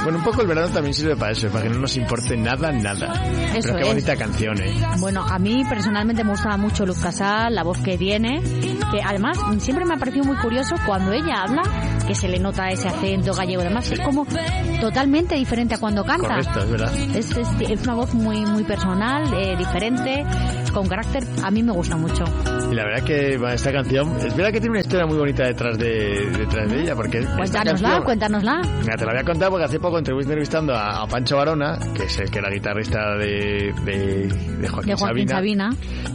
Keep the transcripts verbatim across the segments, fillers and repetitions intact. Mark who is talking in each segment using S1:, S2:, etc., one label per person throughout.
S1: Bueno, un poco el verano también sirve para eso, para que no nos importe nada, nada.
S2: Eso
S1: Pero qué
S2: es.
S1: bonita canción, ¿eh?
S2: Bueno, a mí personalmente me gustaba mucho Luz Casal, la voz que tiene, que además siempre me ha parecido muy curioso cuando ella habla, que se le nota ese acento gallego y demás, es como totalmente diferente a cuando canta.
S1: Correcto, es verdad.
S2: Es, es, es una voz muy muy personal, eh, diferente, con carácter, a mí me gusta mucho.
S1: Y la verdad que bueno, esta canción, es verdad que tiene una historia muy bonita detrás de detrás de ella, porque esta
S2: Cuéntanosla,
S1: canción,
S2: cuéntanosla.
S1: mira, te la voy a contar porque hace poco estuve entrevistando a, a Pancho Varona, que es el que era guitarrista de, de, de Joaquín,
S2: De Joaquín
S1: Sabina.
S2: Sabina.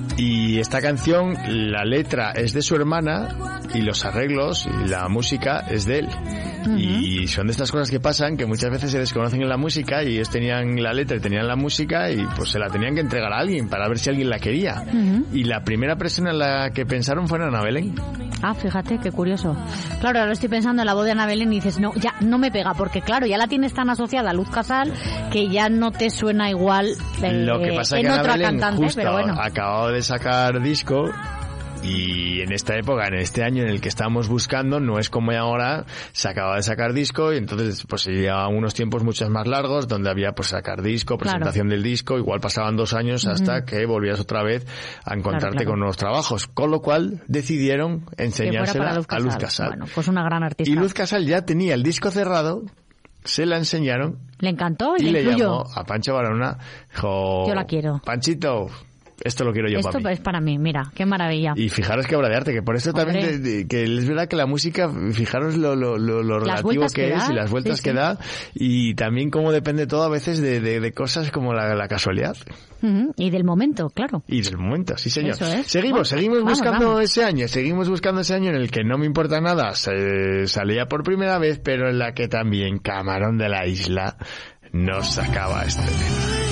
S1: Y esta canción, la letra es de su hermana y los arreglos y la música es de él. Uh-huh. Y son de estas cosas que pasan, que muchas veces se desconocen en la música y ellos tenían la letra y tenían la música y pues se la tenían que entregar a alguien para ver si alguien la quería. Uh-huh. Y la primera persona en la que pensaron fue en Ana Belén.
S2: Ah, fíjate, qué curioso. Claro, ahora estoy pensando en la voz de Ana Belén y dices, no, ya no me pega, porque claro, ya la tienes tan asociada a Luz Casal que ya no te suena igual eh,
S1: Lo que pasa
S2: en
S1: que Ana
S2: otra
S1: Belén
S2: cantante,
S1: justo
S2: pero bueno.
S1: acababa de sacar disco. Y en esta época, en este año en el que estábamos buscando, no es como ahora, se acaba de sacar disco y entonces pues se lleva unos tiempos muchos más largos donde había pues sacar disco, presentación claro. del disco, igual pasaban dos años hasta uh-huh. que volvías otra vez a encontrarte claro, claro. con nuevos trabajos, con lo cual decidieron enseñársela Luz a Luz Casal.
S2: Bueno, pues una gran artista.
S1: Y Luz Casal ya tenía el disco cerrado, se la enseñaron.
S2: Le encantó y,
S1: y
S2: le,
S1: le
S2: incluyó.
S1: llamó a Pancho Varona, dijo,
S2: yo la quiero.
S1: Panchito, esto lo quiero yo
S2: Esto
S1: para mí.
S2: es para mí, mira, qué maravilla.
S1: Y fijaros qué obra de arte, que por eso Hombre. también, de, de, que es verdad que la música, fijaros lo, lo, lo, lo relativo que, que es da. y las vueltas sí, que sí. da, y también cómo depende todo a veces de, de, de cosas como la, la casualidad.
S2: Uh-huh. Y del momento, claro.
S1: Y del momento, sí señor.
S2: Eso es.
S1: Seguimos, bueno, seguimos vamos, buscando vamos. ese año, seguimos buscando ese año en el que No me importa nada, se salía por primera vez, pero en la que también Camarón de la Isla nos sacaba este tema.